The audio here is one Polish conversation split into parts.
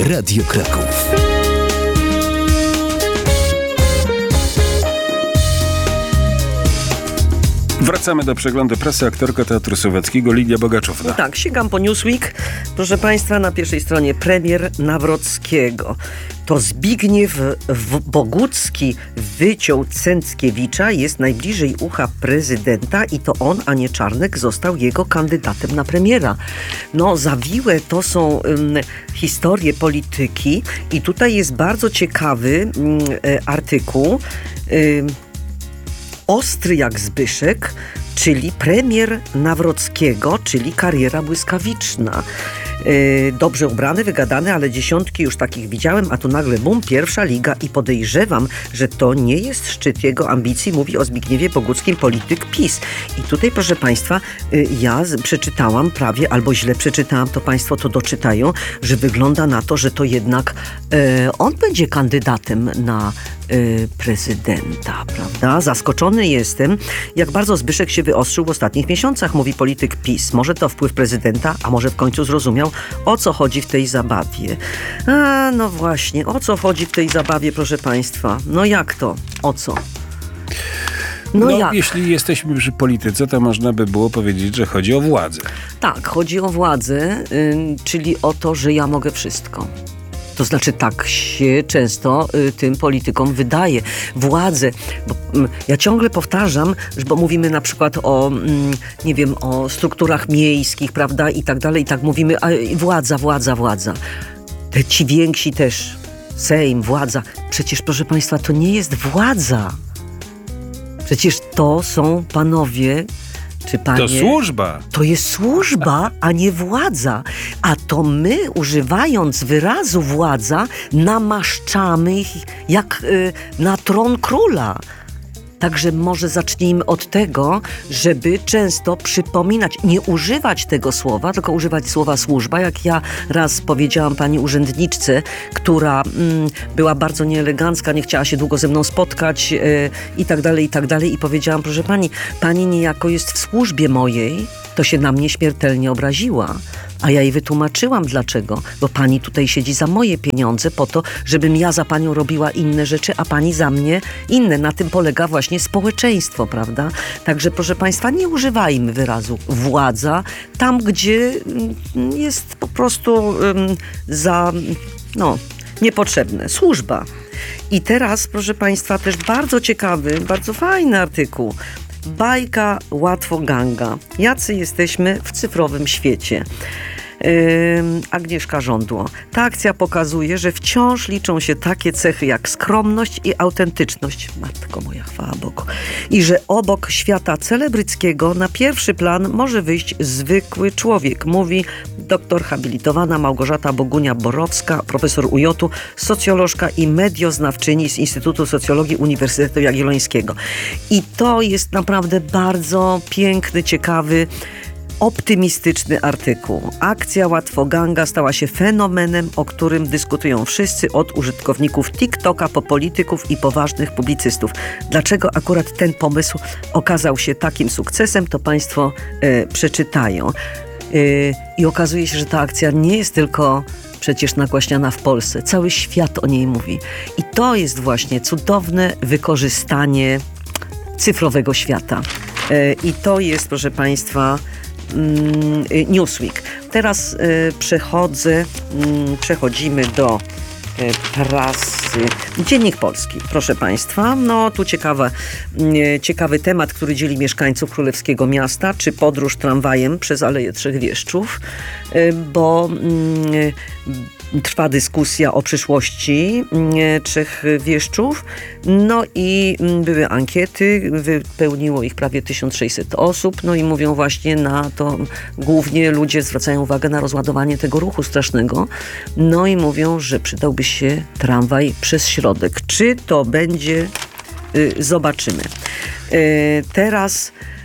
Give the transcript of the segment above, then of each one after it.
Radio Kraków. Wracamy do przeglądu prasy. Aktorka Teatru Sowieckiego Lidia Bogaczówna. No tak, sięgam po Newsweek. Proszę Państwa, na pierwszej stronie premier Nawrockiego. To Zbigniew Bogucki wyciął Cęckiewicza, jest najbliżej ucha prezydenta i to on, a nie Czarnek, został jego kandydatem na premiera. No, zawiłe to są historie polityki i tutaj jest bardzo ciekawy artykuł. Ostry jak Zbyszek, czyli premier Nawrockiego, czyli kariera błyskawiczna. Dobrze ubrany, wygadany, ale dziesiątki już takich widziałem, a tu nagle bum, pierwsza liga i podejrzewam, że to nie jest szczyt jego ambicji, mówi o Zbigniewie Boguckim, polityk PiS. I tutaj, proszę Państwa, ja przeczytałam prawie, albo źle przeczytałam, to Państwo to doczytają, że wygląda na to, że to jednak on będzie kandydatem na prezydenta, prawda? Zaskoczony jestem, jak bardzo Zbyszek się wyostrzył w ostatnich miesiącach, mówi polityk PiS. Może to wpływ prezydenta, a może w końcu zrozumiał, o co chodzi w tej zabawie. No właśnie, o co chodzi w tej zabawie, proszę Państwa? No jak to? O co? No jak? Jeśli jesteśmy przy polityce, to można by było powiedzieć, że chodzi o władzę. Tak, chodzi o władzę, czyli o to, że ja mogę wszystko. To znaczy tak się często tym politykom wydaje. Władzę, bo ja ciągle powtarzam, bo mówimy na przykład o, nie wiem, o strukturach miejskich, prawda, i tak dalej, i tak mówimy, a władza. Ci więksi też, Sejm, władza. Przecież, proszę Państwa, to nie jest władza. Przecież to są panowie, czy panie, to służba. To jest służba, a nie władza. A to my, używając wyrazu władza, namaszczamy ich jak na tron króla. Także może zacznijmy od tego, żeby często przypominać, nie używać tego słowa, tylko używać słowa służba. Jak ja raz powiedziałam pani urzędniczce, która była bardzo nieelegancka, nie chciała się długo ze mną spotkać i tak dalej. I powiedziałam, proszę pani niejako jest w służbie mojej, to się na mnie śmiertelnie obraziła. A ja jej wytłumaczyłam dlaczego. Bo pani tutaj siedzi za moje pieniądze po to, żebym ja za panią robiła inne rzeczy, a pani za mnie inne. Na tym polega właśnie społeczeństwo, prawda? Także proszę Państwa, nie używajmy wyrazu władza tam, gdzie jest po prostu niepotrzebne. Służba. I teraz, proszę Państwa, też bardzo ciekawy, bardzo fajny artykuł. Bajka Łatwoganga. Jacy jesteśmy w cyfrowym świecie? Agnieszka Żądło. Ta akcja pokazuje, że wciąż liczą się takie cechy jak skromność i autentyczność. Matko moja, chwała Bogu. I że obok świata celebryckiego na pierwszy plan może wyjść zwykły człowiek, mówi doktor habilitowana Małgorzata Bogunia-Borowska, profesor UJ-u, socjolożka i medioznawczyni z Instytutu Socjologii Uniwersytetu Jagiellońskiego. I to jest naprawdę bardzo piękny, ciekawy, optymistyczny artykuł. Akcja Łatwoganga stała się fenomenem, o którym dyskutują wszyscy, od użytkowników TikToka po polityków i poważnych publicystów. Dlaczego akurat ten pomysł okazał się takim sukcesem, to Państwo przeczytają. I okazuje się, że ta akcja nie jest tylko przecież nagłaśniana w Polsce. Cały świat o niej mówi. I to jest właśnie cudowne wykorzystanie cyfrowego świata. I to jest, proszę Państwa, Newsweek. Teraz przechodzimy do prasy. Dziennik Polski, proszę Państwa. No tu ciekawy temat, który dzieli mieszkańców Królewskiego Miasta, czy podróż tramwajem przez Aleję Trzech Wieszczów, bo trwa dyskusja o przyszłości Trzech Wieszczów. No i były ankiety, wypełniło ich prawie 1600 osób, no i mówią właśnie na to, głównie ludzie zwracają uwagę na rozładowanie tego ruchu strasznego, no i mówią, że przydałby się tramwaj przez środek. Czy to będzie? Zobaczymy. Teraz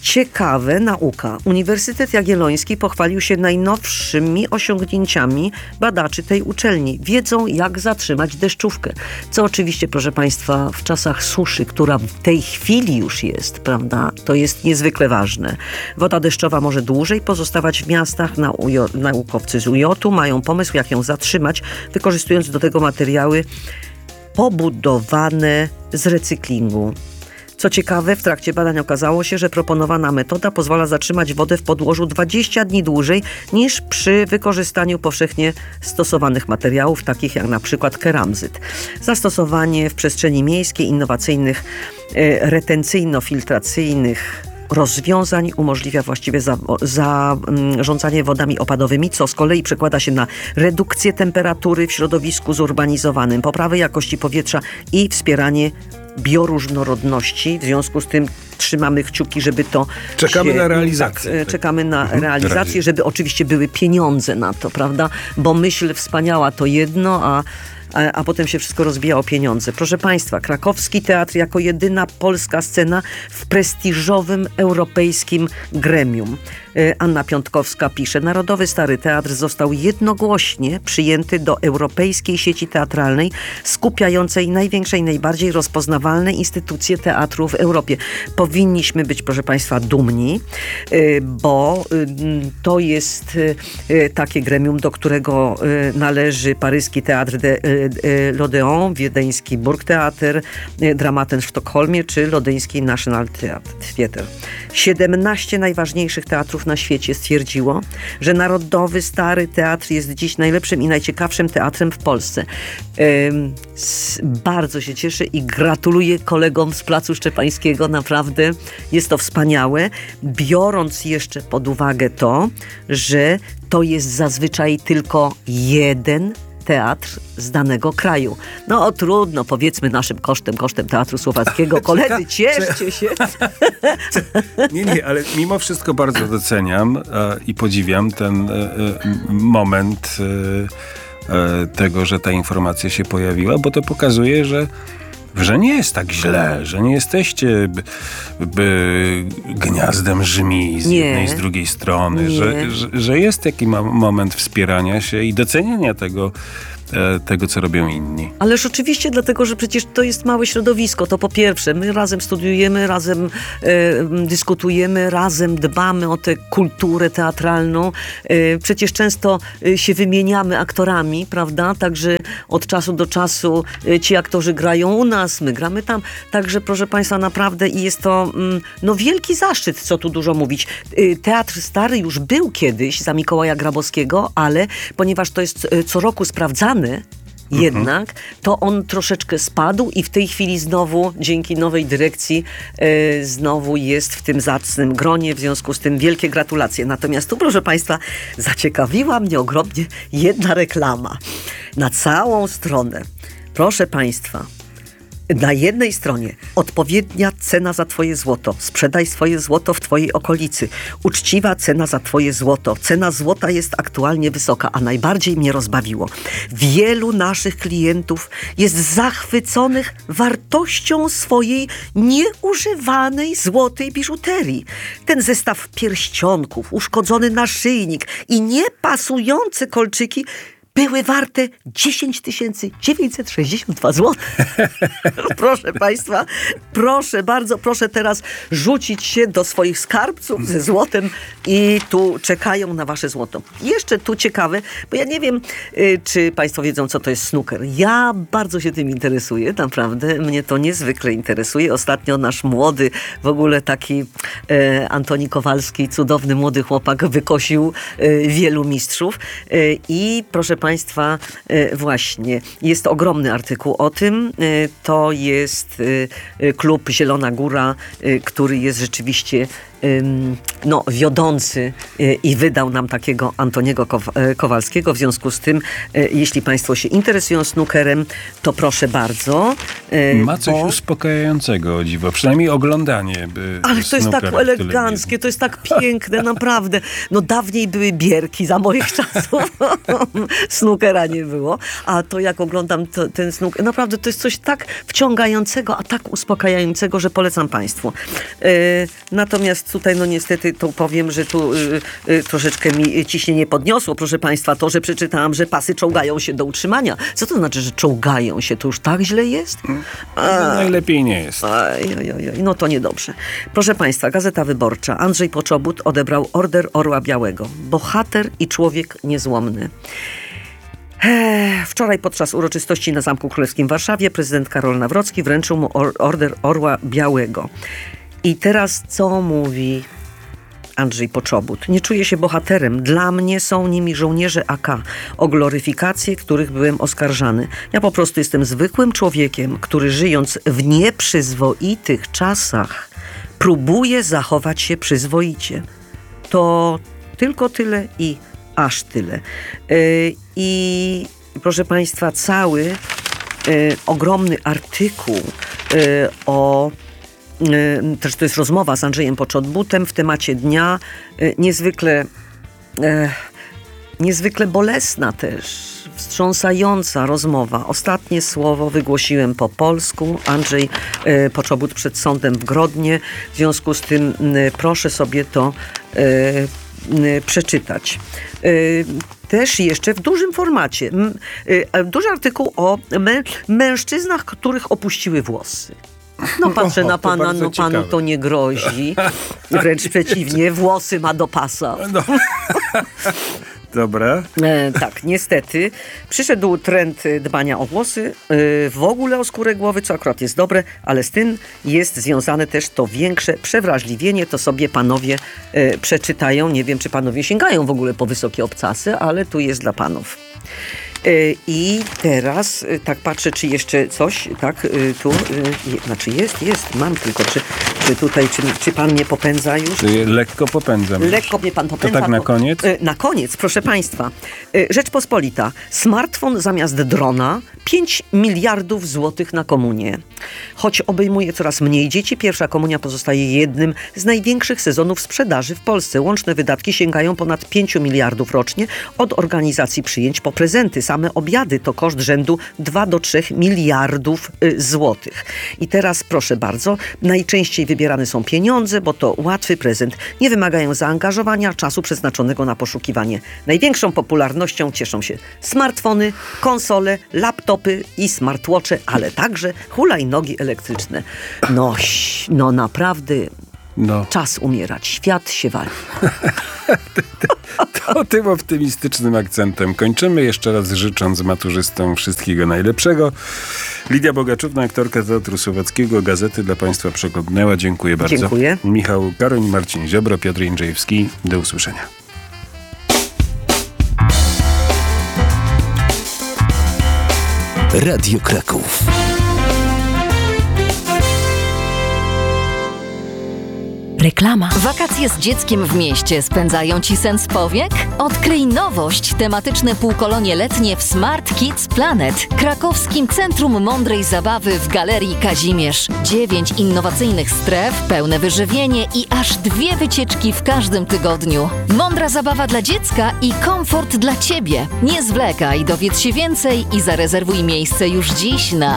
Ciekawe, nauka. Uniwersytet Jagielloński pochwalił się najnowszymi osiągnięciami badaczy tej uczelni. Wiedzą, jak zatrzymać deszczówkę. Co oczywiście, proszę Państwa, w czasach suszy, która w tej chwili już jest, prawda, to jest niezwykle ważne. Woda deszczowa może dłużej pozostawać w miastach. Naukowcy z UJ-u mają pomysł, jak ją zatrzymać, wykorzystując do tego materiały pobudowane z recyklingu. Co ciekawe, w trakcie badań okazało się, że proponowana metoda pozwala zatrzymać wodę w podłożu 20 dni dłużej niż przy wykorzystaniu powszechnie stosowanych materiałów, takich jak na przykład keramzyt. Zastosowanie w przestrzeni miejskiej innowacyjnych, retencyjno-filtracyjnych rozwiązań umożliwia właściwie zarządzanie wodami opadowymi, co z kolei przekłada się na redukcję temperatury w środowisku zurbanizowanym, poprawę jakości powietrza i wspieranie bioróżnorodności. W związku z tym trzymamy kciuki, żeby to Czekamy na realizację. Tak, czekamy na realizację, żeby oczywiście były pieniądze na to, prawda? Bo myśl wspaniała to jedno, a potem się wszystko rozbija o pieniądze. Proszę Państwa, krakowski teatr jako jedyna polska scena w prestiżowym europejskim gremium. Anna Piątkowska pisze: Narodowy Stary Teatr został jednogłośnie przyjęty do Europejskiej Sieci Teatralnej, skupiającej największe i najbardziej rozpoznawalne instytucje teatru w Europie. Powinniśmy być, proszę Państwa, dumni, bo to jest takie gremium, do którego należy paryski Teatr de l'Odéon, wiedeński Burgtheater, Dramaten w Sztokholmie czy londyński National Theatre. 17 najważniejszych teatrów na świecie stwierdziło, że Narodowy Stary Teatr jest dziś najlepszym i najciekawszym teatrem w Polsce. Bardzo się cieszę i gratuluję kolegom z Placu Szczepańskiego. Naprawdę jest to wspaniałe. Biorąc jeszcze pod uwagę to, że to jest zazwyczaj tylko jeden teatr z danego kraju. No trudno, powiedzmy naszym kosztem Teatru Słowackiego. Koledzy, cieszcie się. Nie, ale mimo wszystko bardzo doceniam i podziwiam ten moment tego, że ta informacja się pojawiła, bo to pokazuje, że nie jest tak źle, że nie jesteście gniazdem żmii z jednej i z drugiej strony, że jest taki moment wspierania się i doceniania tego, co robią inni. Ależ oczywiście, dlatego, że przecież to jest małe środowisko. To po pierwsze, my razem studiujemy, razem dyskutujemy, razem dbamy o tę kulturę teatralną. Przecież często się wymieniamy aktorami, prawda? Także od czasu do czasu ci aktorzy grają u nas, my gramy tam. Także, proszę Państwa, naprawdę i jest to wielki zaszczyt, co tu dużo mówić. Teatr Stary już był kiedyś za Mikołaja Grabowskiego, ale ponieważ to jest co roku sprawdzane, jednak to on troszeczkę spadł i w tej chwili znowu, dzięki nowej dyrekcji, znowu jest w tym zacnym gronie, w związku z tym wielkie gratulacje. Natomiast tu, proszę Państwa, zaciekawiła mnie ogromnie jedna reklama. Na całą stronę. Proszę Państwa, na jednej stronie odpowiednia cena za Twoje złoto. Sprzedaj swoje złoto w Twojej okolicy. Uczciwa cena za Twoje złoto. Cena złota jest aktualnie wysoka, a najbardziej mnie rozbawiło. Wielu naszych klientów jest zachwyconych wartością swojej nieużywanej złotej biżuterii. Ten zestaw pierścionków, uszkodzony naszyjnik i niepasujące kolczyki były warte 10 962 zł. Proszę Państwa, proszę, bardzo proszę teraz rzucić się do swoich skarbców ze złotem i tu czekają na Wasze złoto. Jeszcze tu ciekawe, bo ja nie wiem, czy Państwo wiedzą, co to jest snooker. Ja bardzo się tym interesuję, naprawdę. Mnie to niezwykle interesuje. Ostatnio nasz młody, w ogóle taki Antoni Kowalski, cudowny młody chłopak, wykosił wielu mistrzów i proszę Państwa, właśnie, jest ogromny artykuł o tym. To jest klub Zielona Góra, który jest rzeczywiście wiodący i wydał nam takiego Antoniego Kowalskiego. W związku z tym, jeśli Państwo się interesują snookerem, to proszę bardzo. Ma coś uspokajającego, o dziwo. Przynajmniej oglądanie. Ale to jest tak eleganckie, to jest tak piękne, naprawdę. Dawniej były bierki za moich czasów. Snookera nie było. A to jak oglądam ten snooker, naprawdę to jest coś tak wciągającego, a tak uspokajającego, że polecam Państwu. Natomiast tutaj no niestety to powiem, że tu troszeczkę mi ciśnienie podniosło, proszę państwa, to, że przeczytałam, że pasy czołgają się do utrzymania. Co to znaczy, że czołgają się? To już tak źle jest? No, najlepiej nie jest. No to niedobrze. Proszę państwa, Gazeta Wyborcza. Andrzej Poczobut odebrał Order Orła Białego. Bohater i człowiek niezłomny. Wczoraj podczas uroczystości na Zamku Królewskim w Warszawie prezydent Karol Nawrocki wręczył mu Order Orła Białego. I teraz co mówi Andrzej Poczobut? Nie czuję się bohaterem. Dla mnie są nimi żołnierze AK, o gloryfikację których byłem oskarżany. Ja po prostu jestem zwykłym człowiekiem, który żyjąc w nieprzyzwoitych czasach próbuje zachować się przyzwoicie. To tylko tyle i aż tyle. I proszę państwa, cały ogromny artykuł też to jest rozmowa z Andrzejem Poczobutem w temacie dnia, niezwykle bolesna też, wstrząsająca rozmowa. Ostatnie słowo wygłosiłem po polsku. Andrzej Poczobut przed sądem w Grodnie. W związku z tym proszę sobie to przeczytać. Też jeszcze w dużym formacie. Duży artykuł o mężczyznach, których opuściły włosy. No patrzę na pana, no panu to nie grozi. Wręcz przeciwnie, włosy ma do pasa. No. Dobra. Tak, niestety. Przyszedł trend dbania o włosy, w ogóle o skórę głowy, co akurat jest dobre, ale z tym jest związane też to większe przewrażliwienie. To sobie panowie przeczytają. Nie wiem, czy panowie sięgają w ogóle po wysokie obcasy, ale tu jest dla panów. I teraz tak patrzę, czy jeszcze coś, tak, tu, znaczy jest, mam tylko, czy tutaj, czy pan mnie popędza już? Lekko popędzam. Lekko mnie pan popędza. To tak na koniec? Na koniec, proszę państwa. Rzeczpospolita. Smartfon zamiast drona, 5 miliardów złotych na komunię. Choć obejmuje coraz mniej dzieci, pierwsza komunia pozostaje jednym z największych sezonów sprzedaży w Polsce. Łączne wydatki sięgają ponad 5 miliardów rocznie od organizacji przyjęć po prezenty. Same obiady to koszt rzędu 2 do 3 miliardów złotych. I teraz proszę bardzo, najczęściej wybierane są pieniądze, bo to łatwy prezent. Nie wymagają zaangażowania, czasu przeznaczonego na poszukiwanie. Największą popularnością cieszą się smartfony, konsole, laptopy i smartwatche, ale także hulajnogi elektryczne. No naprawdę czas umierać. Świat się wali. To tym optymistycznym akcentem kończymy. Jeszcze raz życząc maturzystom wszystkiego najlepszego. Lidia Bogaczówna, aktorka Teatru Słowackiego, Gazety dla Państwa przeglądnęła. Dziękuję bardzo. Dziękuję. Michał Garoń, Marcin Ziobro, Piotr Jędrzejewski. Do usłyszenia. Radio Kraków. Reklama. Wakacje z dzieckiem w mieście spędzają Ci sens powiek? Odkryj nowość, tematyczne półkolonie letnie w Smart Kids Planet, krakowskim Centrum Mądrej Zabawy w Galerii Kazimierz. 9 innowacyjnych stref, pełne wyżywienie i aż 2 wycieczki w każdym tygodniu. Mądra zabawa dla dziecka i komfort dla Ciebie. Nie zwlekaj, dowiedz się więcej i zarezerwuj miejsce już dziś na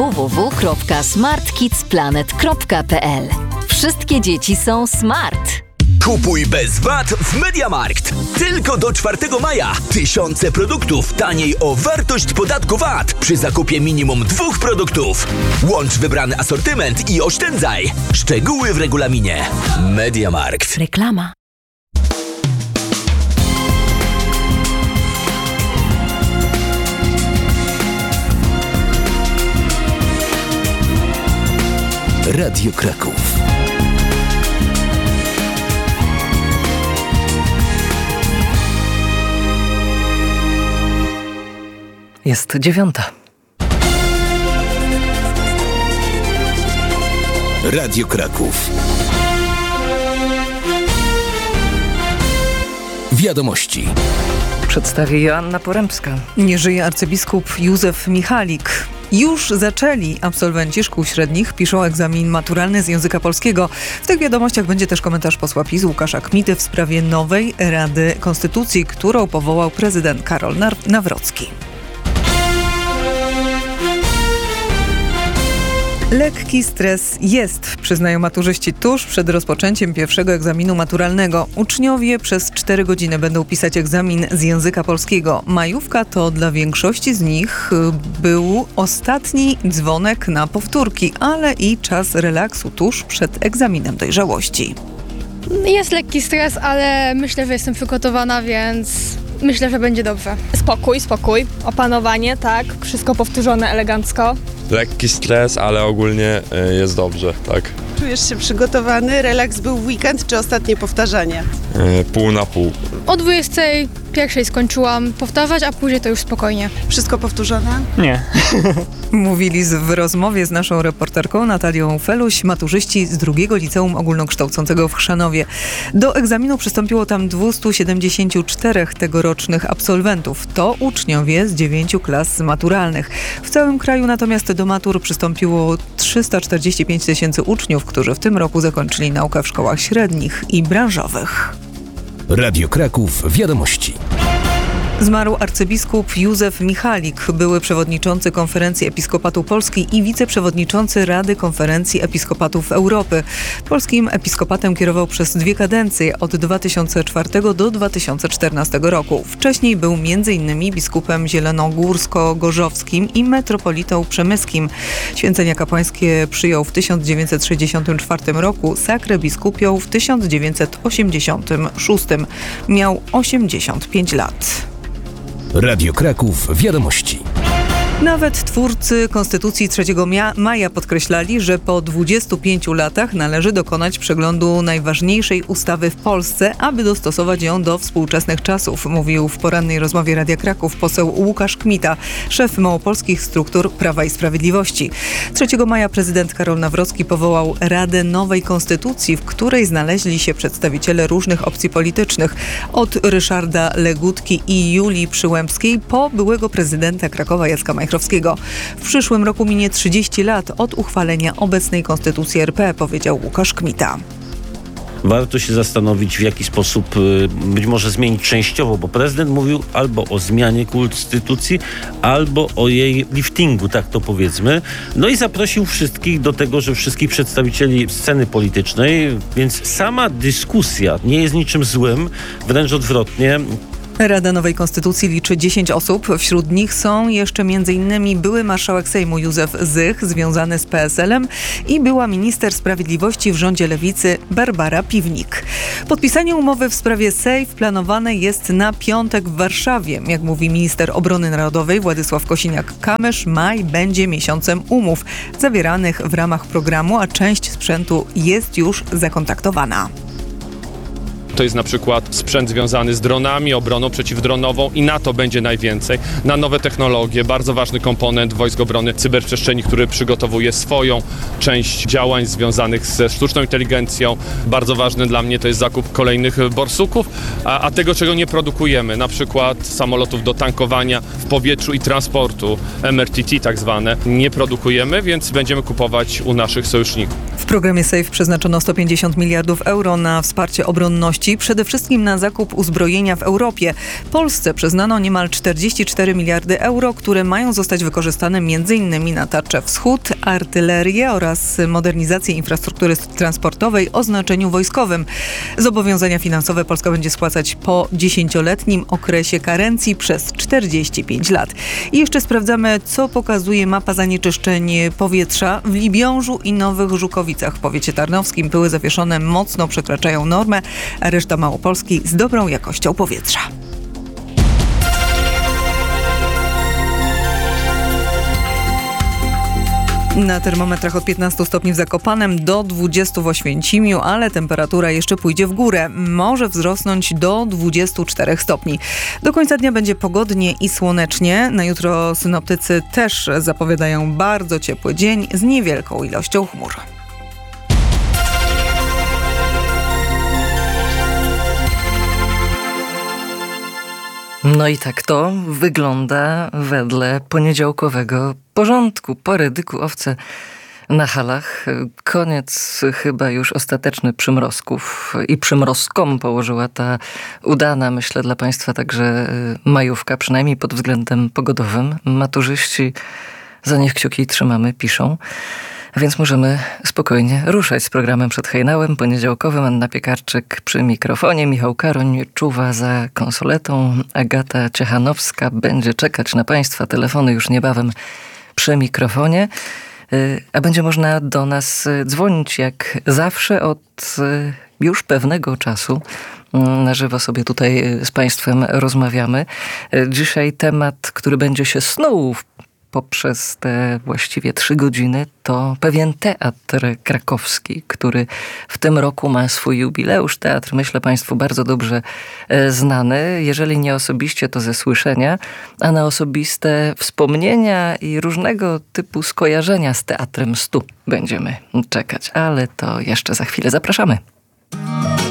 www.smartkidsplanet.pl. Wszystkie dzieci są smart. Kupuj bez VAT w MediaMarkt. Tylko do 4 maja. Tysiące produktów taniej o wartość podatku VAT przy zakupie minimum 2 produktów. Łącz wybrany asortyment i oszczędzaj. Szczegóły w regulaminie. MediaMarkt. Reklama. Radio Kraków. Jest 9. Radio Kraków. Wiadomości. Przedstawi Joanna Porębska. Nie żyje arcybiskup Józef Michalik. Już zaczęli absolwenci szkół średnich, piszą egzamin maturalny z języka polskiego. W tych wiadomościach będzie też komentarz posła PiS Łukasza Kmity w sprawie nowej Rady Konstytucji, którą powołał prezydent Karol Nawrocki. Lekki stres jest, przyznają maturzyści tuż przed rozpoczęciem pierwszego egzaminu maturalnego. Uczniowie przez 4 godziny będą pisać egzamin z języka polskiego. Majówka to dla większości z nich był ostatni dzwonek na powtórki, ale i czas relaksu tuż przed egzaminem dojrzałości. Jest lekki stres, ale myślę, że jestem przygotowana, więc myślę, że będzie dobrze. Spokój, opanowanie, tak, wszystko powtórzone elegancko. Lekki stres, ale ogólnie jest dobrze, tak. Czujesz się przygotowany? Relaks był w weekend czy ostatnie powtarzanie? Pół na pół. O 21:00 skończyłam powtarzać, a później to już spokojnie. Wszystko powtórzone? Nie. Mówili w rozmowie z naszą reporterką Natalią Feluś maturzyści z II Liceum Ogólnokształcącego w Chrzanowie. Do egzaminu przystąpiło tam 274 tegorocznych absolwentów. To uczniowie z 9 klas maturalnych. W całym kraju natomiast do matur przystąpiło 345 000 uczniów, którzy w tym roku zakończyli naukę w szkołach średnich i branżowych. Radio Kraków Wiadomości. Zmarł arcybiskup Józef Michalik, były przewodniczący Konferencji Episkopatu Polski i wiceprzewodniczący Rady Konferencji Episkopatów Europy. Polskim episkopatem kierował przez 2 kadencje od 2004 do 2014 roku. Wcześniej był m.in. biskupem zielonogórsko-gorzowskim i metropolitą przemyskim. Święcenia kapłańskie przyjął w 1964 roku, sakrę biskupią w 1986. Miał 85 lat. Radio Kraków Wiadomości. Nawet twórcy Konstytucji 3 maja podkreślali, że po 25 latach należy dokonać przeglądu najważniejszej ustawy w Polsce, aby dostosować ją do współczesnych czasów, mówił w porannej rozmowie Radia Kraków poseł Łukasz Kmita, szef małopolskich struktur Prawa i Sprawiedliwości. 3 maja prezydent Karol Nawrocki powołał Radę Nowej Konstytucji, w której znaleźli się przedstawiciele różnych opcji politycznych, od Ryszarda Legutki i Julii Przyłębskiej po byłego prezydenta Krakowa Jacka Majchrowskiego. W przyszłym roku minie 30 lat od uchwalenia obecnej Konstytucji RP, powiedział Łukasz Kmita. Warto się zastanowić, w jaki sposób być może zmienić częściowo, bo prezydent mówił albo o zmianie konstytucji, albo o jej liftingu, tak to powiedzmy. No i zaprosił wszystkich do tego, że wszystkich przedstawicieli sceny politycznej, więc sama dyskusja nie jest niczym złym, wręcz odwrotnie. Rada Nowej Konstytucji liczy 10 osób. Wśród nich są jeszcze m.in. były marszałek Sejmu Józef Zych, związany z PSL-em, i była minister sprawiedliwości w rządzie Lewicy Barbara Piwnik. Podpisanie umowy w sprawie SAFE planowane jest na piątek w Warszawie. Jak mówi minister obrony narodowej Władysław Kosiniak-Kamysz, maj będzie miesiącem umów zawieranych w ramach programu, a część sprzętu jest już zakontraktowana. To jest na przykład sprzęt związany z dronami, obroną przeciwdronową i na to będzie najwięcej. Na nowe technologie, bardzo ważny komponent Wojsk Obrony Cyberprzestrzeni, który przygotowuje swoją część działań związanych ze sztuczną inteligencją. Bardzo ważny dla mnie to jest zakup kolejnych borsuków, a tego, czego nie produkujemy, na przykład samolotów do tankowania w powietrzu i transportu, MRTT tak zwane, nie produkujemy, więc będziemy kupować u naszych sojuszników. W programie SAFE przeznaczono 150 miliardów euro na wsparcie obronności, przede wszystkim na zakup uzbrojenia w Europie. Polsce przyznano niemal 44 miliardy euro, które mają zostać wykorzystane m.in. na tarczę wschód, artylerię oraz modernizację infrastruktury transportowej o znaczeniu wojskowym. Zobowiązania finansowe Polska będzie spłacać po 10-letnim okresie karencji przez 45 lat. I jeszcze sprawdzamy, co pokazuje mapa zanieczyszczeń powietrza. W Libiążu i Nowych Żukowicach w powiecie tarnowskim pyły zawieszone mocno przekraczają normę, a reszta Małopolski z dobrą jakością powietrza. Na termometrach od 15 stopni w Zakopanem do 20 w Oświęcimiu, ale temperatura jeszcze pójdzie w górę. Może wzrosnąć do 24 stopni. Do końca dnia będzie pogodnie i słonecznie. Na jutro synoptycy też zapowiadają bardzo ciepły dzień z niewielką ilością chmur. No i tak to wygląda wedle poniedziałkowego porządku. Porydyku owce na halach. Koniec chyba już ostateczny przymrozków i przymrozkom położyła ta udana, myślę, dla Państwa także majówka, przynajmniej pod względem pogodowym. Maturzyści, za nich kciuki trzymamy, piszą. A więc możemy spokojnie ruszać z programem Przed Hejnałem poniedziałkowym. Anna Piekarczyk przy mikrofonie, Michał Karoń czuwa za konsoletą, Agata Ciechanowska będzie czekać na Państwa telefony już niebawem przy mikrofonie. A będzie można do nas dzwonić jak zawsze od już pewnego czasu. Na żywo sobie tutaj z Państwem rozmawiamy. Dzisiaj temat, który będzie się snuł poprzez te właściwie 3 godziny, to pewien teatr krakowski, który w tym roku ma swój jubileusz. Teatr, myślę, Państwu bardzo dobrze znany. Jeżeli nie osobiście, to ze słyszenia, a na osobiste wspomnienia i różnego typu skojarzenia z Teatrem 100 będziemy czekać. Ale to jeszcze za chwilę. Zapraszamy.